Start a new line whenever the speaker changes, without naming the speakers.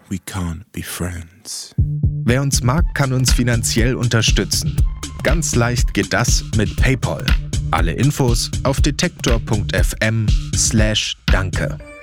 we can't be friends.
Wer uns mag, kann uns finanziell unterstützen. Ganz leicht geht das mit PayPal. Alle Infos auf detektor.fm/danke.